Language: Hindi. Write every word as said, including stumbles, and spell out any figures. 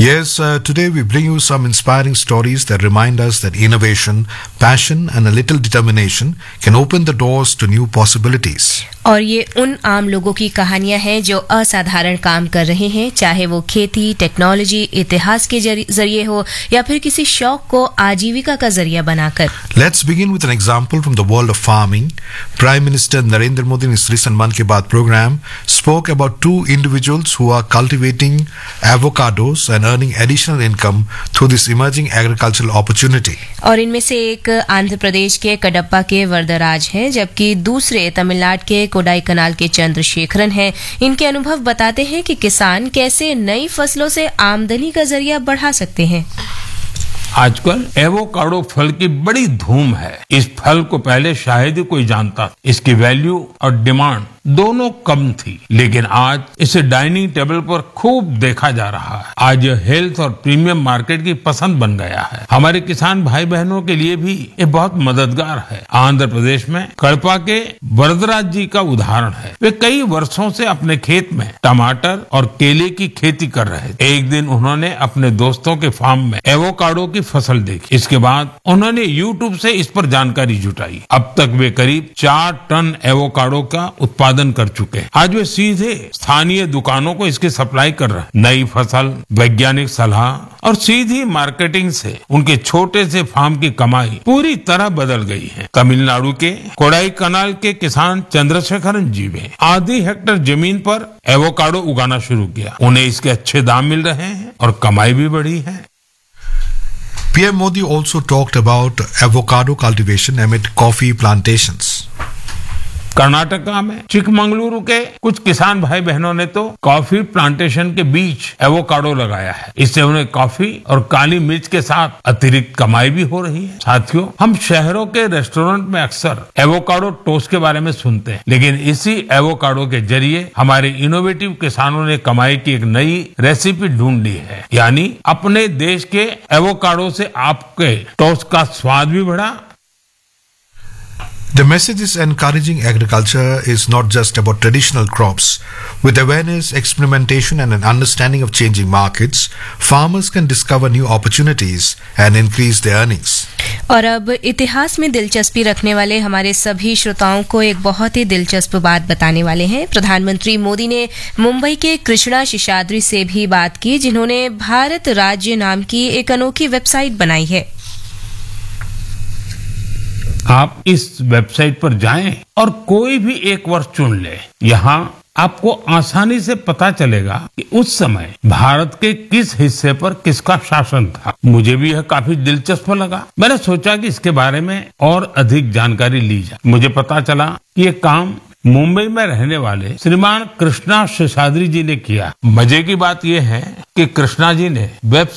Yes, uh, today we bring you some inspiring stories that remind us that innovation, passion, and a little determination can open the doors to new possibilities. और ये उन आम लोगों की कहानियां हैं जो असाधारण काम कर रहे हैं, चाहे वो खेती, टेक्नोलॉजी, इतिहास के जरिए हो या फिर किसी शौक को आजीविका का जरिया बनाकर. Let's begin with an example from the world of farming. Prime Minister Narendra Modi in his recent Mann Ki Baat program spoke about two individuals who are cultivating avocados and earning additional income through this emerging agricultural opportunity. और इनमें से एक आंध्र प्रदेश के कडप्पा के वरदराज हैं, जबकि दूसरे तमिलनाडु के कोडाई कनाल के चंद्रशेखरन हैं. इनके अनुभव बताते हैं कि किसान कैसे नई फसलों से आमदनी का जरिया बढ़ा सकते हैं. आजकल एवोकाडो फल की बड़ी धूम है. इस फल को पहले शायद ही कोई जानता. इसकी वैल्यू और डिमांड दोनों कम थी, लेकिन आज इसे डाइनिंग टेबल पर खूब देखा जा रहा है. आज यह हेल्थ और प्रीमियम मार्केट की पसंद बन गया है. हमारे किसान भाई बहनों के लिए भी ये बहुत मददगार है. आंध्र प्रदेश में कड़पा के वरदराज जी का उदाहरण है. वे कई वर्षों से अपने खेत में टमाटर और केले की खेती कर रहे थे. एक दिन उन्होंने अपने दोस्तों के फार्म में एवोकाडो की फसल देखी. इसके बाद उन्होंने यूट्यूब से इस पर जानकारी जुटाई. अब तक वे करीब चार टन एवोकाडो का उत्पादन कर चुके हैं. आज वे सीधे स्थानीय दुकानों को इसकी सप्लाई कर रहे हैं. नई फसल, वैज्ञानिक सलाह और सीधी मार्केटिंग से उनके छोटे से फार्म की कमाई पूरी तरह बदल गई है. तमिलनाडु के कोडाई कनाल के किसान चंद्रशेखरन जी ने आधी हेक्टेयर जमीन पर एवोकाडो उगाना शुरू किया. उन्हें इसके अच्छे दाम मिल रहे हैं और कमाई भी बढ़ी है. P M Modi also talked about avocado cultivation amid coffee plantations. Karnataka में चिकमंगलुरु के कुछ किसान भाई बहनों ने तो कॉफी प्लांटेशन के बीच एवोकाडो लगाया है. इससे उन्हें कॉफी और काली मिर्च के साथ अतिरिक्त कमाई भी हो रही है. साथियों, हम शहरों के रेस्टोरेंट में अक्सर एवोकाडो टोस्ट के बारे में सुनते हैं, लेकिन इसी एवोकाडो के जरिए हमारे इनोवेटिव किसानों ने कमाई की एक नई रेसिपी ढूंढ ली है. यानी अपने देश के एवोकाडो से आपके टोस्ट का स्वाद भी बढ़ा. The message is encouraging agriculture is not just about traditional crops. With awareness, experimentation and an understanding of changing markets, farmers can discover new opportunities and increase their earnings. और अब इतिहास में दिलचस्पी रखने वाले हमारे सभी श्रोताओं को एक बहुत ही दिलचस्प बात बताने वाले हैं. प्रधानमंत्री मोदी ने मुंबई के कृष्णा शेषाद्री से भी बात की, जिन्होंने भारत राज्य नाम की एक अनोखी वेबसाइट बनाई है. आप इस वेबसाइट पर जाएं और कोई भी एक वर्ष चुन ले. यहाँ आपको आसानी से पता चलेगा कि उस समय भारत के किस हिस्से पर किसका शासन था. मुझे भी यह काफी दिलचस्प लगा. मैंने सोचा कि इसके बारे में और अधिक जानकारी ली जाए. मुझे पता चला कि ये काम मुंबई में रहने वाले श्रीमान कृष्णा शेषाद्री जी ने किया. मजे की बात यह है कि कृष्णा जी ने वेब